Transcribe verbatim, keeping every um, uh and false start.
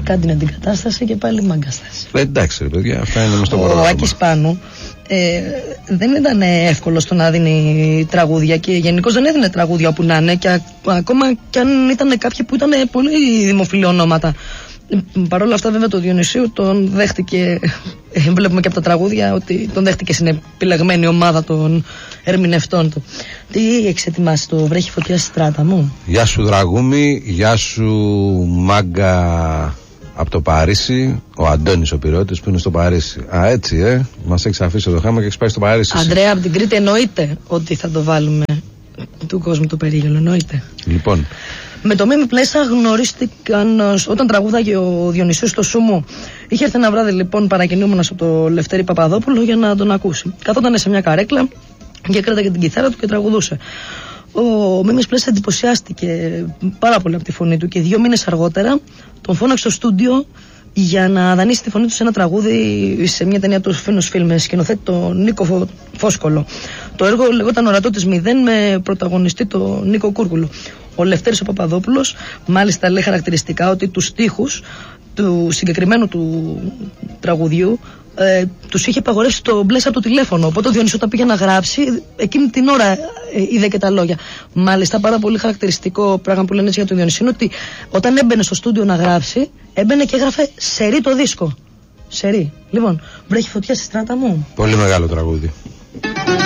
κάνει την αντικατάσταση και πάλι μαγκαστάση. Ε, εντάξει, ρε παιδιά, αυτά είναι μες στο πρόγραμμα. Ο Άκης Πάνου ε, δεν ήταν εύκολο στο να δίνει τραγούδια και γενικώς δεν έδινε τραγούδια όπου να είναι, και α, ακόμα κι αν ήταν κάποιοι που ήταν πολύ δημοφιλή ονόματα. Παρ' όλα αυτά, βέβαια, το Διονυσίου τον δέχτηκε. Βλέπουμε και από τα τραγούδια ότι τον δέχτηκε στην επιλεγμένη ομάδα των ερμηνευτών του. Τι έχεις ετοιμάσει, το βρέχει φωτιά στη στράτα μου? Γεια σου Δραγούμη, γεια σου μάγκα από το Παρίσι, ο Αντώνης ο Πυρώτης που είναι στο Παρίσι. Α, έτσι, ε, μας έχεις αφήσει το χάμα και έχεις πάει στο Παρίσι. Αντρέα, από την Κρήτη εννοείται ότι θα το βάλουμε του κόσμου το περίγελο, εννοείται. Λοιπόν. Με το Μίμη Πλέσσα γνωρίστηκαν όταν τραγούδαγε ο Διονυσίος στο Σούμου. Είχε έρθει ένα βράδυ λοιπόν παρακινούμενος από το Λευτέρη Παπαδόπουλο για να τον ακούσει. Καθόταν σε μια καρέκλα και κράταγε την κιθάρα του και τραγουδούσε. Ο Μίμης Πλέσσα εντυπωσιάστηκε πάρα πολύ από τη φωνή του και δύο μήνες αργότερα τον φώναξε στο στούντιο για να δανείσει τη φωνή του σε ένα τραγούδι σε μια ταινία του Φίνος Φίλμες, σκηνοθέτη τον Νίκο Φόσκολο. Το έργο λεγόταν Ορατό της Μηδέν με πρωταγωνιστή τον Νίκο Κούρκουλο. Ο Λευτέρης ο Παπαδόπουλος μάλιστα λέει χαρακτηριστικά ότι τους στίχους του συγκεκριμένου του τραγουδιού ε, τους είχε απαγορεύσει το Μπλέσσα από το τηλέφωνο. Οπότε ο Διονύσης όταν πήγε να γράψει, εκείνη την ώρα ε, είδε και τα λόγια. Μάλιστα, πάρα πολύ χαρακτηριστικό πράγμα που λένε έτσι για τον Διονύση είναι ότι όταν έμπαινε στο στούντιο να γράψει, έμπαινε και έγραφε σερί το δίσκο. Σερί. Λοιπόν, βρέχει φωτιά στη στράτα μου. Πολύ μεγάλο τραγούδι.